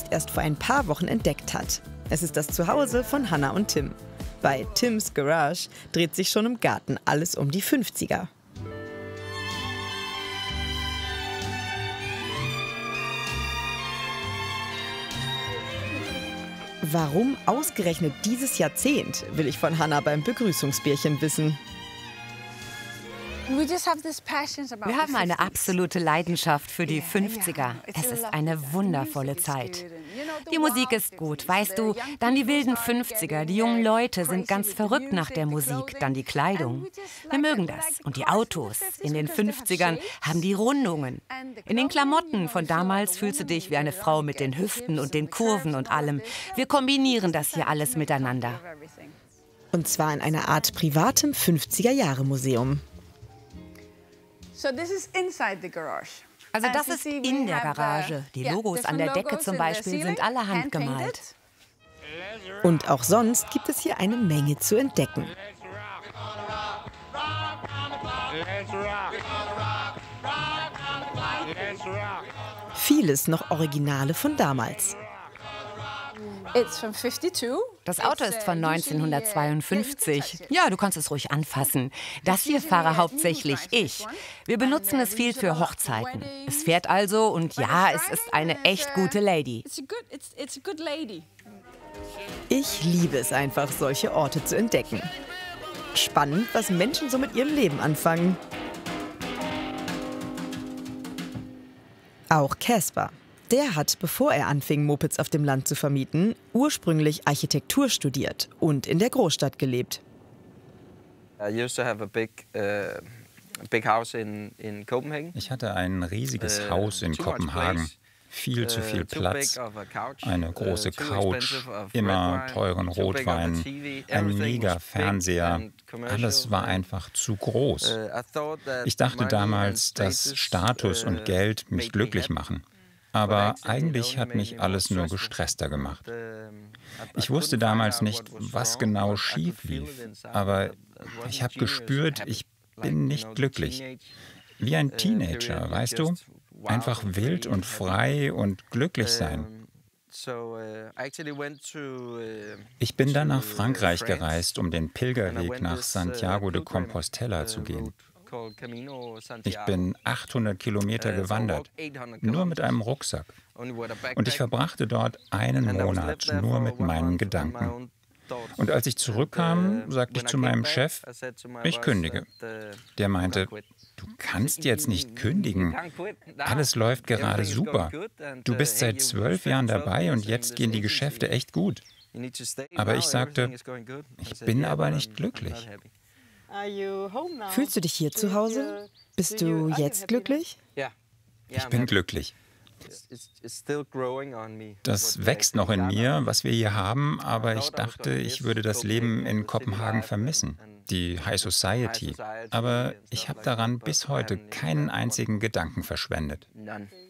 jetzt erst vor ein paar Wochen entdeckt hat. Es ist das Zuhause von Hannah und Tim. Bei Tims Garage dreht sich schon im Garten alles um die 50er. Warum ausgerechnet dieses Jahrzehnt, will ich von Hannah beim Begrüßungsbierchen wissen. Wir haben eine absolute Leidenschaft für die 50er. Es ist eine wundervolle Zeit. Die Musik ist gut, weißt du, dann die wilden 50er. Die jungen Leute sind ganz verrückt nach der Musik, dann die Kleidung. Wir mögen das. Und die Autos. In den 50ern haben die Rundungen. In den Klamotten von damals fühlst du dich wie eine Frau mit den Hüften und den Kurven und allem. Wir kombinieren das hier alles miteinander. Und zwar in einer Art privatem 50er-Jahre-Museum. Also das ist in der Garage. Die Logos an der Decke zum Beispiel sind alle handgemalt. Und auch sonst gibt es hier eine Menge zu entdecken. Vieles noch Originale von damals. Das Auto ist von 1952. Ja, du kannst es ruhig anfassen. Das hier fahre hauptsächlich ich. Wir benutzen es viel für Hochzeiten. Es fährt also und ja, es ist eine echt gute Lady. Ich liebe es einfach, solche Orte zu entdecken. Spannend, was Menschen so mit ihrem Leben anfangen. Auch Caspar. Der hat, bevor er anfing, Mopeds auf dem Land zu vermieten, ursprünglich Architektur studiert und in der Großstadt gelebt. Ich hatte ein riesiges Haus in Kopenhagen. Viel zu viel Platz, eine große Couch, immer teuren Rotwein, ein mega Fernseher. Alles war einfach zu groß. Ich dachte damals, dass Status und Geld mich glücklich machen. Aber eigentlich hat mich alles nur gestresster gemacht. Ich wusste damals nicht, was genau schief lief, aber ich habe gespürt, ich bin nicht glücklich. Wie ein Teenager, weißt du? Einfach wild und frei und glücklich sein. Ich bin dann nach Frankreich gereist, um den Pilgerweg nach Santiago de Compostela zu gehen. Ich bin 800 Kilometer gewandert, nur mit einem Rucksack. Und ich verbrachte dort einen Monat nur mit meinen Gedanken. Und als ich zurückkam, sagte ich zu meinem Chef, ich kündige. Der meinte, du kannst jetzt nicht kündigen. Alles läuft gerade super. Du bist seit 12 Jahren dabei und jetzt gehen die Geschäfte echt gut. Aber ich sagte, ich bin aber nicht glücklich. Fühlst du dich hier zu Hause? Bist du jetzt glücklich? Ich bin glücklich. Das wächst noch in mir, was wir hier haben, aber ich dachte, ich würde das Leben in Kopenhagen vermissen, die High Society. Aber ich habe daran bis heute keinen einzigen Gedanken verschwendet.